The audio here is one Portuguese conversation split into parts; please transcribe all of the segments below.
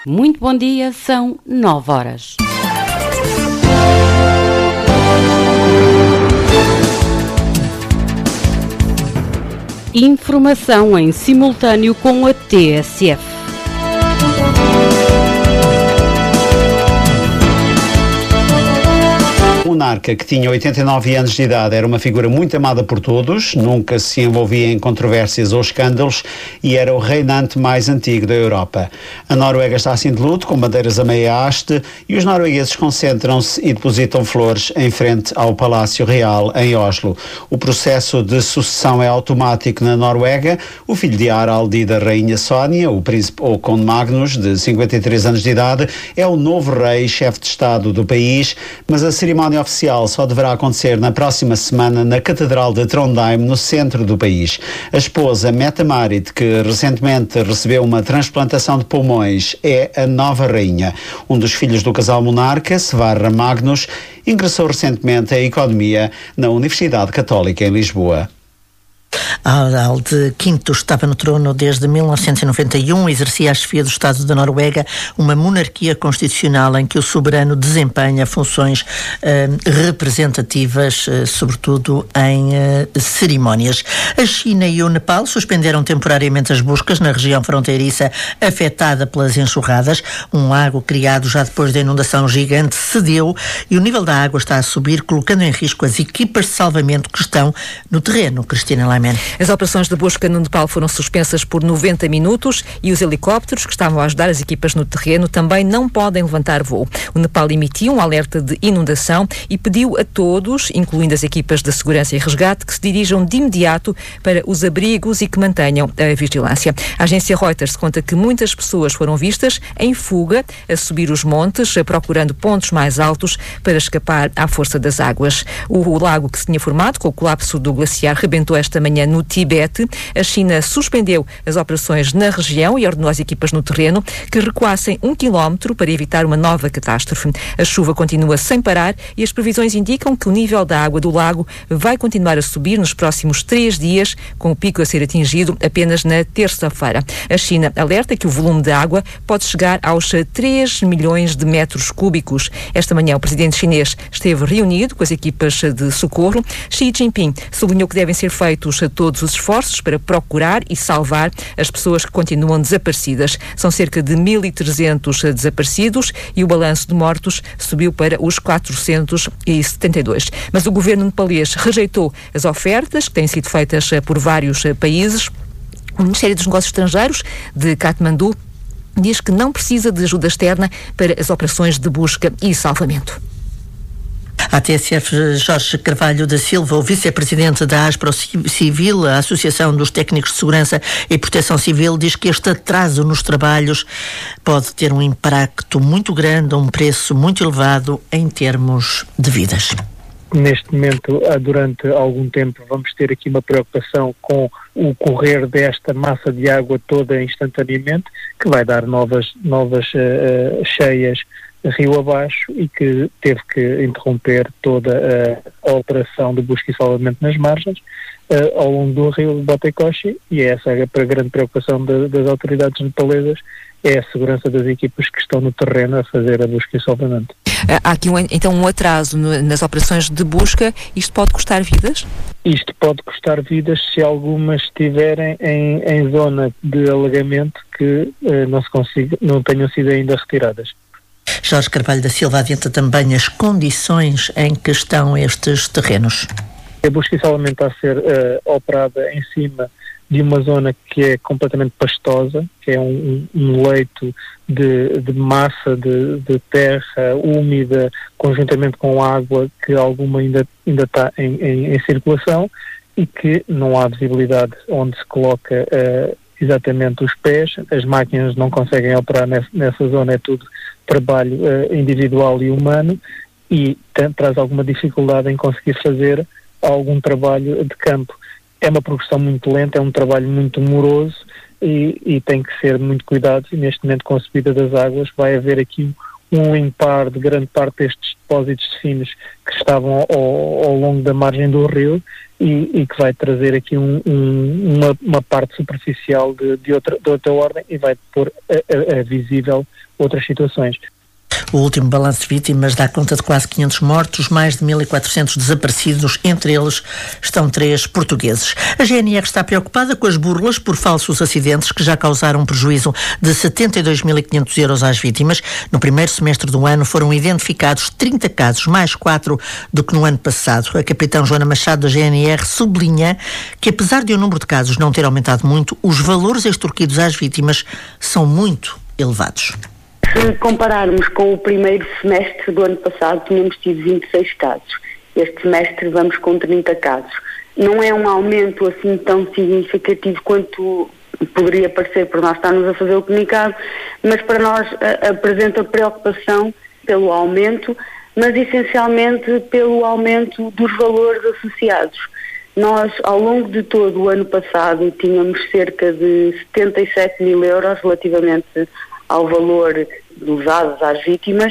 Muito bom dia, são 9 horas. Informação em simultâneo com a TSF. O monarca, que tinha 89 anos de idade, era uma figura muito amada por todos, nunca se envolvia em controvérsias ou escândalos e era o reinante mais antigo da Europa. A Noruega está assim de luto, com bandeiras a meia haste, e os noruegueses concentram-se e depositam flores em frente ao Palácio Real, em Oslo. O processo de sucessão é automático na Noruega. O filho de Harald e da rainha Sónia, o príncipe Håkon Magnus, de 53 anos de idade, é o novo rei, chefe de Estado do país, mas a cerimónia oficial só deverá acontecer na próxima semana na Catedral de Trondheim, no centro do país. A esposa Mette-Marit, que recentemente recebeu uma transplantação de pulmões, é a nova rainha. Um dos filhos do casal monarca, Sverre Magnus, ingressou recentemente em Economia na Universidade Católica em Lisboa. Harald V estava no trono desde 1991, exercia a chefia do Estado da Noruega, uma monarquia constitucional em que o soberano desempenha funções representativas, sobretudo em cerimónias. A China e o Nepal suspenderam temporariamente as buscas na região fronteiriça afetada pelas enxurradas. Um lago criado já depois da inundação gigante cedeu e o nível da água está a subir, colocando em risco as equipas de salvamento que estão no terreno. Cristina Laiman. As operações de busca no Nepal foram suspensas por 90 minutos e os helicópteros que estavam a ajudar as equipas no terreno também não podem levantar voo. O Nepal emitiu um alerta de inundação e pediu a todos, incluindo as equipas de segurança e resgate, que se dirijam de imediato para os abrigos e que mantenham a vigilância. A agência Reuters conta que muitas pessoas foram vistas em fuga a subir os montes, procurando pontos mais altos para escapar à força das águas. O lago que se tinha formado com o colapso do glaciar rebentou esta manhã no Tibete. A China suspendeu as operações na região e ordenou às equipas no terreno que recuassem 1 quilómetro para evitar uma nova catástrofe. A chuva continua sem parar e as previsões indicam que o nível da água do lago vai continuar a subir nos próximos 3 dias, com o pico a ser atingido apenas na terça-feira. A China alerta que o volume de água pode chegar aos 3 milhões de metros cúbicos. Esta manhã o presidente chinês esteve reunido com as equipas de socorro. Xi Jinping sublinhou que devem ser feitos todos os esforços para procurar e salvar as pessoas que continuam desaparecidas. São cerca de 1.300 desaparecidos e o balanço de mortos subiu para os 472. Mas o governo nepalês rejeitou as ofertas que têm sido feitas por vários países. O Ministério dos Negócios Estrangeiros de Katmandu diz que não precisa de ajuda externa para as operações de busca e salvamento. A TSF, Jorge Carvalho da Silva, o vice-presidente da ASPRO Civil, a Associação dos Técnicos de Segurança e Proteção Civil, diz que este atraso nos trabalhos pode ter um impacto muito grande, um preço muito elevado em termos de vidas. Neste momento, durante algum tempo, vamos ter aqui uma preocupação com o correr desta massa de água toda instantaneamente, que vai dar novas cheias rio abaixo e que teve que interromper toda a operação de busca e salvamento nas margens ao longo do rio Botecoshi, e essa é a grande preocupação das autoridades nepalesas, é a segurança das equipas que estão no terreno a fazer a busca e salvamento. Há aqui um atraso nas operações de busca. Isto pode custar vidas? Isto pode custar vidas se algumas estiverem em zona de alagamento que não tenham sido ainda retiradas. Jorge Carvalho da Silva adianta também as condições em que estão estes terrenos. A busca e salvamento está a ser operada em cima de uma zona que é completamente pastosa, que é um leito de massa de terra úmida, conjuntamente com água, que alguma ainda está em circulação e que não há visibilidade onde se coloca exatamente os pés. As máquinas não conseguem operar nessa zona, é tudo trabalho individual e humano, e traz alguma dificuldade em conseguir fazer algum trabalho de campo. É uma progressão muito lenta, é um trabalho muito moroso e tem que ser muito cuidado, e neste momento, com a subida das águas, vai haver aqui um limpar de grande parte destes depósitos de finos que estavam ao longo da margem do rio e que vai trazer aqui uma parte superficial de outra ordem e vai pôr a visível outras situações. O último balanço de vítimas dá conta de quase 500 mortos, mais de 1.400 desaparecidos, entre eles estão 3 portugueses. A GNR está preocupada com as burlas por falsos acidentes que já causaram um prejuízo de 72.500 euros às vítimas. No primeiro semestre do ano foram identificados 30 casos, mais 4 do que no ano passado. A capitã Joana Machado da GNR sublinha que, apesar de o número de casos não ter aumentado muito, os valores extorquidos às vítimas são muito elevados. Se compararmos com o primeiro semestre do ano passado, tínhamos tido 26 casos. Este semestre vamos com 30 casos. Não é um aumento assim tão significativo quanto poderia parecer por nós estarmos a fazer o comunicado, mas para nós apresenta preocupação pelo aumento, mas essencialmente pelo aumento dos valores associados. Nós, ao longo de todo o ano passado, tínhamos cerca de 77 mil euros relativamente ao valor dos dados às vítimas,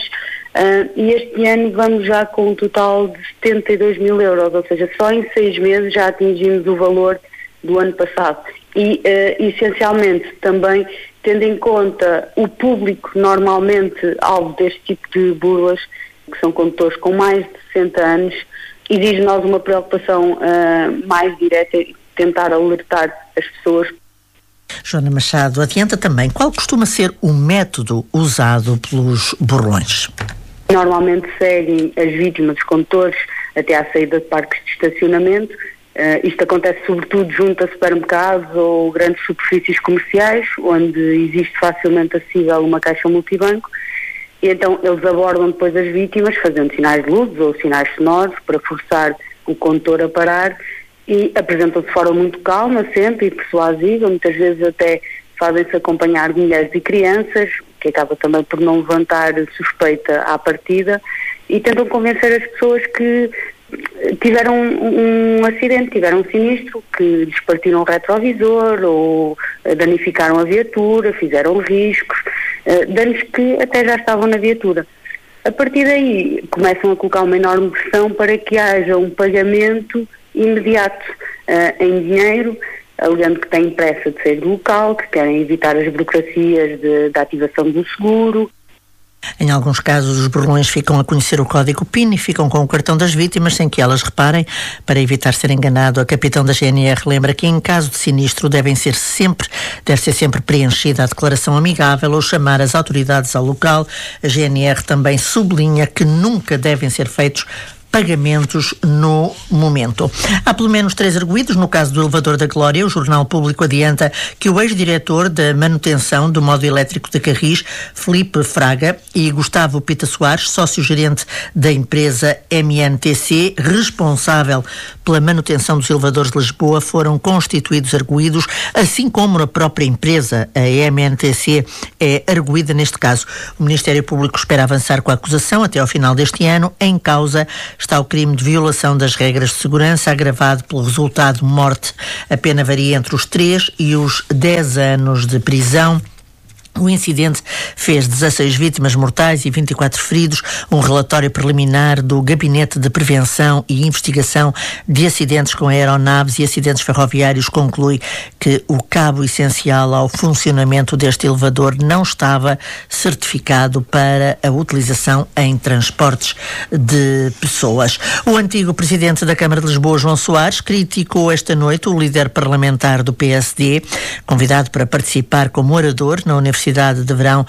e este ano vamos já com um total de 72 mil euros, ou seja, só em 6 meses já atingimos o valor do ano passado. E, essencialmente, também tendo em conta o público normalmente alvo deste tipo de burlas, que são condutores com mais de 60 anos, exige nós uma preocupação mais direta e tentar alertar as pessoas. Joana Machado adianta também qual costuma ser o método usado pelos burlões. Normalmente seguem as vítimas, os condutores, até à saída de parques de estacionamento. Isto acontece sobretudo junto a supermercados ou grandes superfícies comerciais, onde existe facilmente acessível uma caixa multibanco. E então eles abordam depois as vítimas, fazendo sinais de luzes ou sinais sonoros para forçar o condutor a parar, e apresentam-se de forma muito calma sempre e persuasiva, muitas vezes até fazem-se acompanhar de mulheres e crianças, que acaba também por não levantar suspeita à partida, e tentam convencer as pessoas que tiveram um acidente, tiveram um sinistro, que lhes partiram o retrovisor ou danificaram a viatura, fizeram riscos, danos que até já estavam na viatura. A partir daí começam a colocar uma enorme pressão para que haja um pagamento imediato em dinheiro, alegando que têm pressa de sair do local, que querem evitar as burocracias da ativação do seguro. Em alguns casos, os burlões ficam a conhecer o código PIN e ficam com o cartão das vítimas sem que elas reparem. Para evitar ser enganado, a capitã da GNR lembra que em caso de sinistro deve ser sempre preenchida a declaração amigável ou chamar as autoridades ao local. A GNR também sublinha que nunca devem ser feitos pagamentos no momento. Há pelo menos 3 arguidos. No caso do elevador da Glória, o Jornal Público adianta que o ex-diretor da manutenção do modo elétrico de Carris, Filipe Fraga, e Gustavo Pita Soares, sócio-gerente da empresa MNTC, responsável pela manutenção dos elevadores de Lisboa, foram constituídos arguidos, assim como a própria empresa, a MNTC, é arguída neste caso. O Ministério Público espera avançar com a acusação até ao final deste ano. Em causa está o crime de violação das regras de segurança agravado pelo resultado de morte. A pena varia entre os 3 e os 10 anos de prisão. O incidente fez 16 vítimas mortais e 24 feridos. Um relatório preliminar do Gabinete de Prevenção e Investigação de Acidentes com Aeronaves e Acidentes Ferroviários conclui que o cabo essencial ao funcionamento deste elevador não estava certificado para a utilização em transportes de pessoas. O antigo presidente da Câmara de Lisboa, João Soares, criticou esta noite o líder parlamentar do PSD, convidado para participar como orador na Universidade de Verão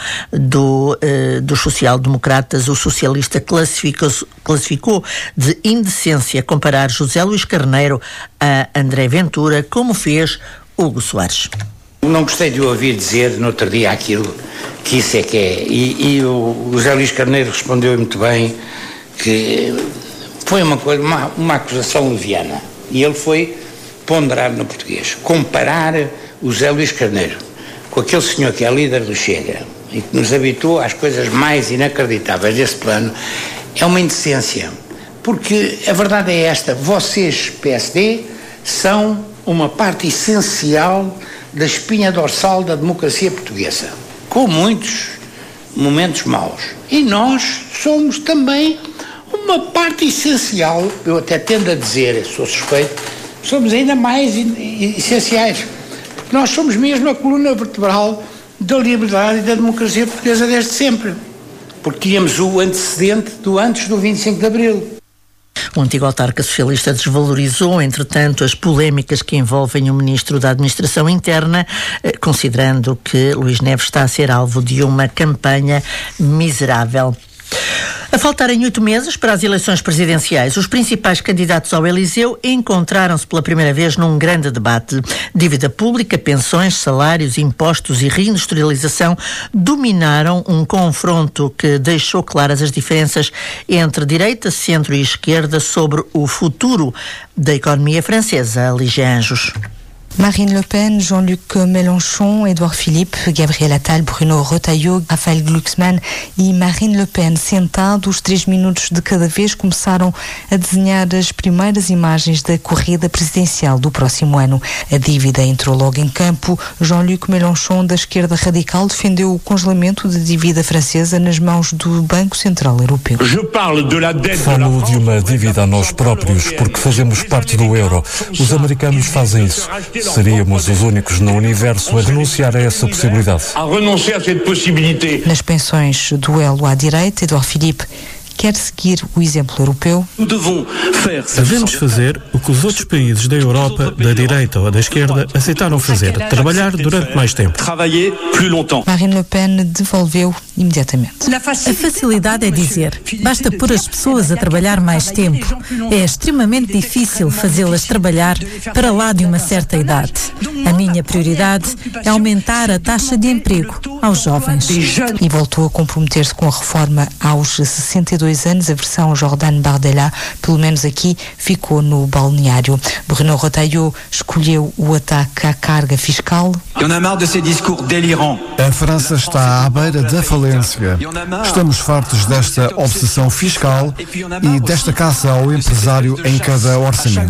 dos social-democratas. O socialista classificou de indecência comparar José Luís Carneiro a André Ventura, como fez Hugo Soares. Não gostei de o ouvir dizer no outro dia aquilo que isso é que é. E o José Luís Carneiro respondeu muito bem que foi uma acusação leviana. E ele foi ponderar no português. Comparar o José Luís Carneiro com aquele senhor que é líder do Chega e que nos habituou às coisas mais inacreditáveis desse plano, é uma indecência. Porque a verdade é esta: vocês, PSD, são uma parte essencial da espinha dorsal da democracia portuguesa. Com muitos momentos maus. E nós somos também uma parte essencial, eu até tendo a dizer, sou suspeito, somos ainda mais essenciais. Porque nós somos mesmo a coluna vertebral da liberdade e da democracia portuguesa desde sempre. Porque tínhamos o antecedente do antes do 25 de Abril. O antigo autarca socialista desvalorizou, entretanto, as polémicas que envolvem o ministro da Administração Interna, considerando que Luís Neves está a ser alvo de uma campanha miserável. A faltarem 8 meses para as eleições presidenciais, os principais candidatos ao Eliseu encontraram-se pela primeira vez num grande debate. Dívida pública, pensões, salários, impostos e reindustrialização dominaram um confronto que deixou claras as diferenças entre direita, centro e esquerda sobre o futuro da economia francesa. Lígia Anjos. Marine Le Pen, Jean-Luc Mélenchon, Édouard Philippe, Gabriel Attal, Bruno Retailleau, Raphaël Glucksmann e Marine Le Pen, sentados 3 minutos de cada vez, começaram a desenhar as primeiras imagens da corrida presidencial do próximo ano. A dívida entrou logo em campo. Jean-Luc Mélenchon, da esquerda radical, defendeu o congelamento da dívida francesa nas mãos do Banco Central Europeu. Falo de uma dívida a nós próprios, porque fazemos parte do euro. Os americanos fazem isso. Seríamos os únicos no universo a renunciar a essa possibilidade. Nas pensões do elo à direita, Édouard Philippe quer seguir o exemplo europeu. Devemos fazer o que os outros países da Europa, da direita ou da esquerda, aceitaram fazer: trabalhar durante mais tempo. Marine Le Pen devolveu imediatamente. A facilidade é dizer, basta pôr as pessoas a trabalhar mais tempo. É extremamente difícil fazê-las trabalhar para lá de uma certa idade. A minha prioridade é aumentar a taxa de emprego aos jovens. E voltou a comprometer-se com a reforma aos 62 anos. A versão Jordan Bardella, pelo menos aqui, ficou no balneário. Bruno Retailleau escolheu o ataque à carga fiscal. A França está à beira da falência. Estamos fartos desta obsessão fiscal e desta caça ao empresário em cada orçamento.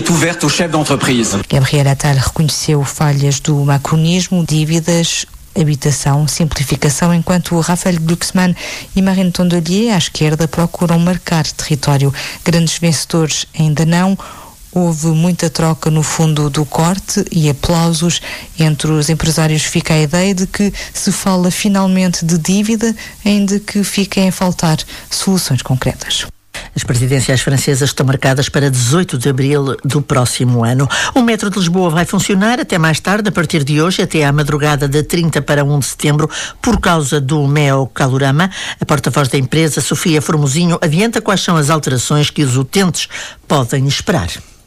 Gabriel Attal reconheceu falhas do macronismo, dívidas, habitação, simplificação, enquanto Raphaël Glucksmann e Marine Tondelier, à esquerda, procuram marcar território. Grandes vencedores ainda não. Houve muita troca no fundo do corte e aplausos entre os empresários. Fica a ideia de que se fala finalmente de dívida, ainda que fiquem a faltar soluções concretas. As presidenciais francesas estão marcadas para 18 de abril do próximo ano. O metro de Lisboa vai funcionar até mais tarde, a partir de hoje, até à madrugada de 30 para 1 de setembro, por causa do Meocalorama. A porta-voz da empresa, Sofia Formosinho, adianta quais são as alterações que os utentes podem esperar.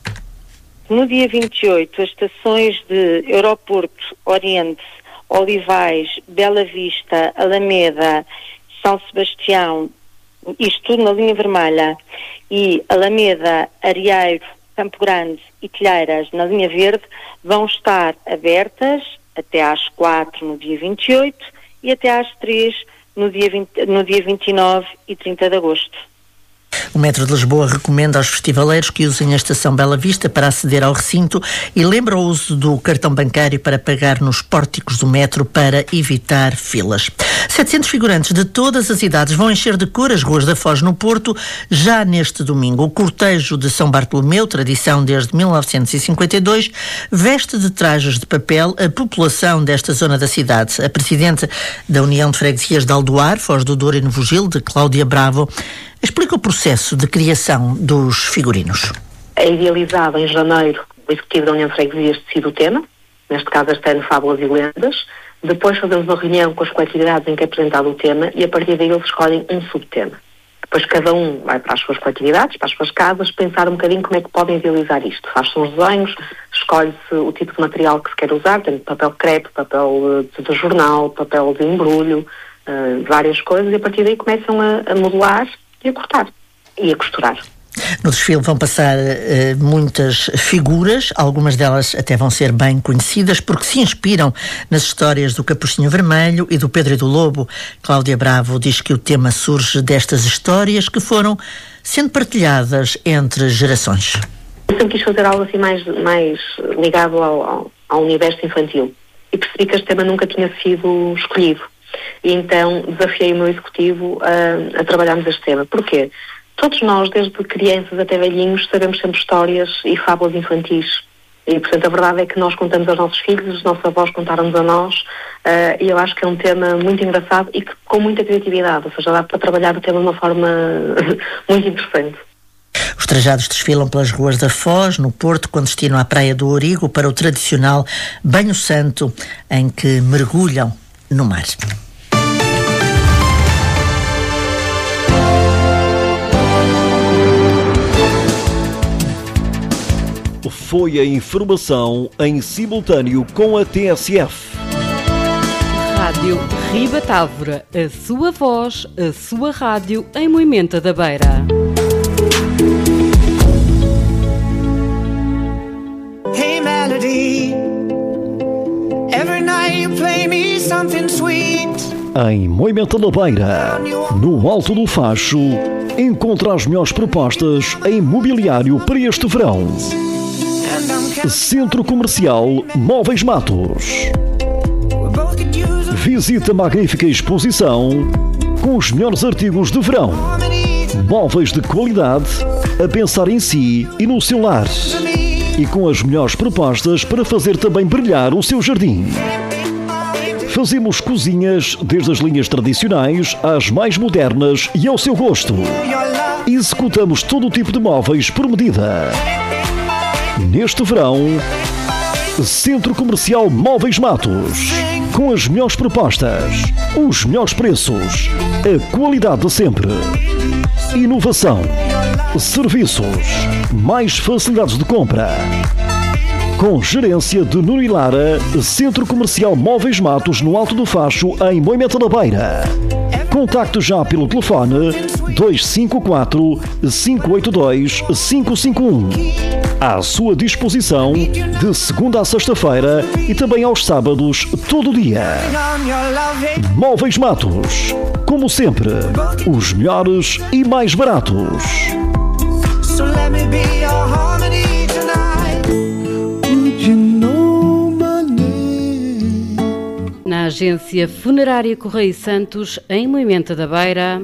No dia 28, as estações de Aeroporto, Oriente, Olivais, Bela Vista, Alameda, São Sebastião, isto tudo na linha vermelha, e Alameda, Arieiro, Campo Grande e Telheiras na linha verde, vão estar abertas até às 4 no dia 28 e até às 3 no dia 29 e 30 de agosto. O Metro de Lisboa recomenda aos festivaleiros que usem a estação Bela Vista para aceder ao recinto e lembra o uso do cartão bancário para pagar nos pórticos do metro para evitar filas. 700 figurantes de todas as idades vão encher de cor as ruas da Foz no Porto já neste domingo. O cortejo de São Bartolomeu, tradição desde 1952, veste de trajes de papel a população desta zona da cidade. A presidente da União de Freguesias de Aldoar, Foz do Douro e Novo Gil, de Cláudia Bravo, explica o processo de criação dos figurinos. É idealizado em janeiro, o Executivo da União de Freguesias decide o tema, neste caso este ano Fábulas e Lendas. Depois fazemos uma reunião com as coletividades em que é apresentado o tema e a partir daí eles escolhem um subtema. Depois cada um vai para as suas coletividades, para as suas casas, pensar um bocadinho como é que podem idealizar isto. Faz-se uns desenhos, escolhe-se o tipo de material que se quer usar, tem papel crepe, papel de jornal, papel de embrulho, várias coisas, e a partir daí começam a modelar e a cortar e a costurar. No desfile vão passar muitas figuras, algumas delas até vão ser bem conhecidas porque se inspiram nas histórias do Capuchinho Vermelho e do Pedro e do Lobo. Cláudia Bravo diz que o tema surge destas histórias que foram sendo partilhadas entre gerações. Eu sempre quis fazer algo assim mais ligado ao universo infantil e percebi que este tema nunca tinha sido escolhido. e então desafiei o meu executivo a trabalharmos este tema. Porquê? Todos nós, desde crianças até velhinhos, sabemos sempre histórias e fábulas infantis. E, portanto, a verdade é que nós contamos aos nossos filhos, os nossos avós contaram-nos a nós, e eu acho que é um tema muito engraçado e que, com muita criatividade, ou seja, dá para trabalhar o tema de uma forma muito interessante. Os trajados desfilam pelas ruas da Foz, no Porto, com destino à Praia do Origo, para o tradicional Banho Santo, em que mergulham no mar. Foi a informação em simultâneo com a TSF. Rádio Ribatávora, a sua voz, a sua rádio em Moimenta da Beira. Hey Melody, every night you play me something sweet. Em Moimenta da Beira, no Alto do Facho, encontra as melhores propostas em mobiliário para este verão. Centro Comercial Móveis Matos. Visita a magnífica exposição com os melhores artigos de verão. Móveis de qualidade a pensar em si e no seu lar. E com as melhores propostas para fazer também brilhar o seu jardim. Fazemos cozinhas desde as linhas tradicionais às mais modernas e ao seu gosto. Executamos todo o tipo de móveis por medida. Neste verão, Centro Comercial Móveis Matos, com as melhores propostas, os melhores preços, a qualidade de sempre, inovação, serviços, mais facilidades de compra. Com gerência de Nuno Lara, Centro Comercial Móveis Matos, no Alto do Facho, em Moimenta da Beira. Contacte já pelo telefone 254 582 551. À sua disposição de segunda a sexta-feira e também aos sábados, todo o dia. Móveis Matos, como sempre, os melhores e mais baratos. Na agência Funerária Correia Santos, em Moimenta da Beira,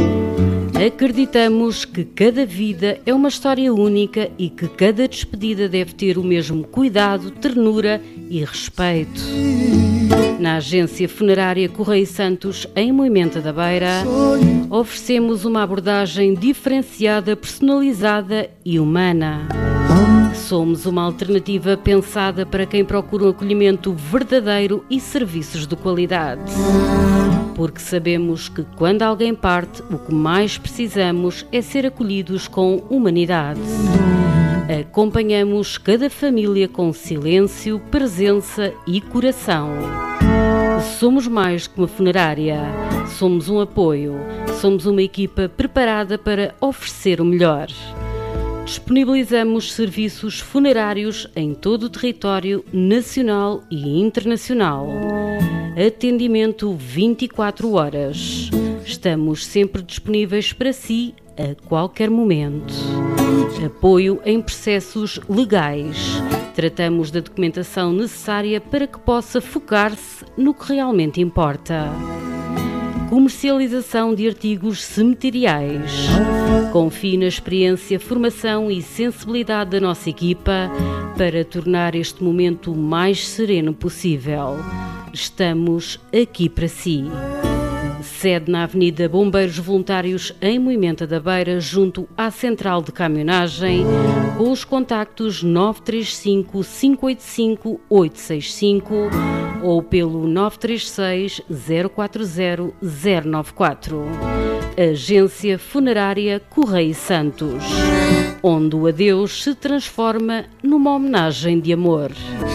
acreditamos que cada vida é uma história única e que cada despedida deve ter o mesmo cuidado, ternura e respeito. Na agência Funerária Correia Santos, em Moimenta da Beira, oferecemos uma abordagem diferenciada, personalizada e humana. Somos uma alternativa pensada para quem procura um acolhimento verdadeiro e serviços de qualidade. Porque sabemos que quando alguém parte, o que mais precisamos é ser acolhidos com humanidade. Acompanhamos cada família com silêncio, presença e coração. Somos mais que uma funerária. Somos um apoio. Somos uma equipa preparada para oferecer o melhor. Disponibilizamos serviços funerários em todo o território nacional e internacional. Atendimento 24 horas. Estamos sempre disponíveis para si a qualquer momento. Apoio em processos legais. Tratamos da documentação necessária para que possa focar-se no que realmente importa. Comercialização de artigos cemiteriais. Confie na experiência, formação e sensibilidade da nossa equipa para tornar este momento o mais sereno possível. Estamos aqui para si. Sede na Avenida Bombeiros Voluntários, em Moimenta da Beira, junto à Central de Caminhonagem, com os contactos 935 585 865 ou pelo 936 040 094. Agência Funerária Correia Santos, onde o adeus se transforma numa homenagem de amor.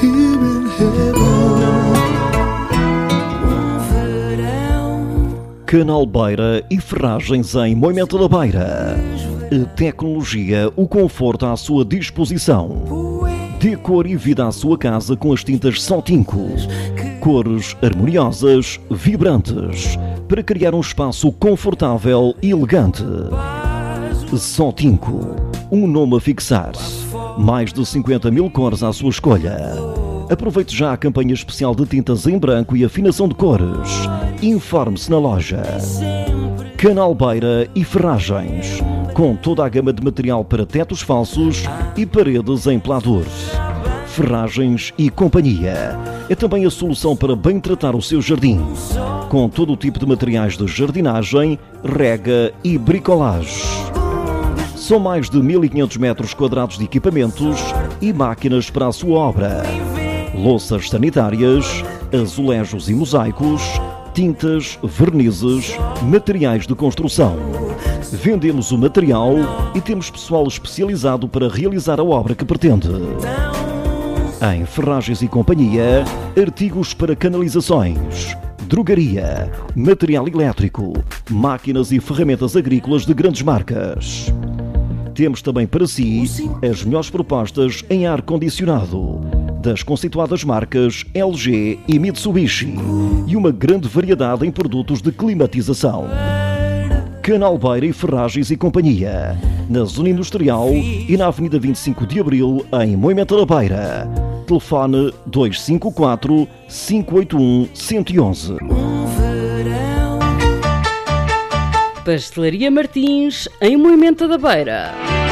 Canal Beira e Ferragens em Moimenta da Beira. A tecnologia, o conforto à sua disposição. Dê cor e vida à sua casa com as tintas Sotinco. Cores harmoniosas, vibrantes, para criar um espaço confortável e elegante. Sotinco, um nome a fixar. Mais de 50 mil cores à sua escolha. Aproveite já a campanha especial de tintas em branco e afinação de cores. Informe-se na loja. Canal Beira e Ferragens, com toda a gama de material para tetos falsos e paredes em pladur. Ferragens e Companhia é também a solução para bem tratar o seu jardim, com todo o tipo de materiais de jardinagem, rega e bricolage. São mais de 1.500 metros quadrados de equipamentos e máquinas para a sua obra. Louças sanitárias, azulejos e mosaicos, tintas, vernizes, materiais de construção. Vendemos o material e temos pessoal especializado para realizar a obra que pretende. Em Ferragens e Companhia, artigos para canalizações, drogaria, material elétrico, máquinas e ferramentas agrícolas de grandes marcas. Temos também para si as melhores propostas em ar-condicionado, das conceituadas marcas LG e Mitsubishi, e uma grande variedade em produtos de climatização. Canal Beira e Ferragens e Companhia, na Zona Industrial e na Avenida 25 de Abril, em Moimenta da Beira. Telefone 254 581 111. Pastelaria Martins, em Moimenta da Beira.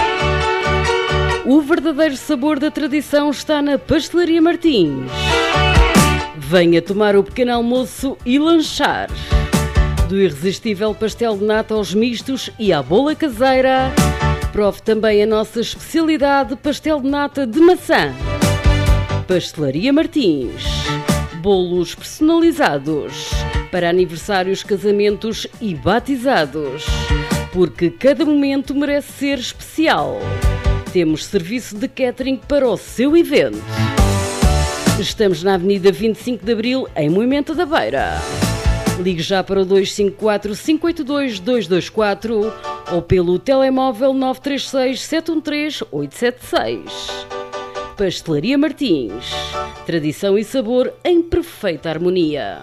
O verdadeiro sabor da tradição está na Pastelaria Martins. Venha tomar o pequeno almoço e lanchar. Do irresistível pastel de nata aos mistos e à bola caseira, prove também a nossa especialidade, pastel de nata de maçã. Pastelaria Martins. Bolos personalizados para aniversários, casamentos e batizados, porque cada momento merece ser especial. Temos serviço de catering para o seu evento. Estamos na Avenida 25 de Abril, em Moimenta da Beira. Ligue já para o 254 582 224 ou pelo telemóvel 936 713 876. Pastelaria Martins. Tradição e sabor em perfeita harmonia.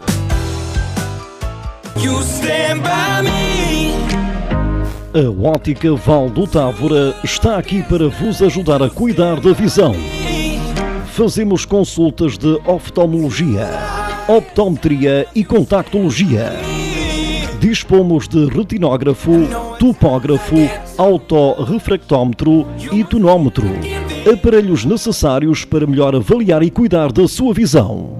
A Ótica Val do Távora está aqui para vos ajudar a cuidar da visão. Fazemos consultas de oftalmologia, optometria e contactologia. Dispomos de retinógrafo, topógrafo, autorrefractómetro e tonómetro. Aparelhos necessários para melhor avaliar e cuidar da sua visão.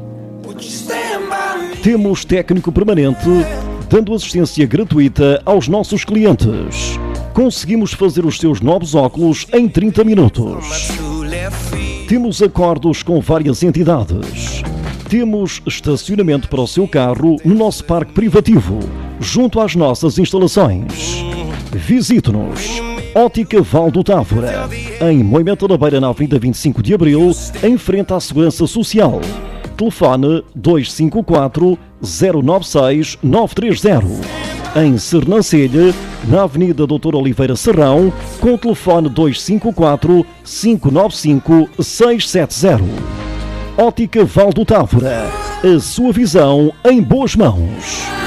Temos técnico permanente, dando assistência gratuita aos nossos clientes. Conseguimos fazer os seus novos óculos em 30 minutos. Temos acordos com várias entidades. Temos estacionamento para o seu carro no nosso parque privativo, junto às nossas instalações. Visite-nos. Ótica Val do Távora, em Moimenta da Beira, na Avenida 25 de Abril, em frente à Segurança Social. Telefone 254 096 930. Em Sernancelha, na Avenida Doutor Oliveira Serrão, com o telefone 254 595 670. Ótica Val do Távora, a sua visão em boas mãos.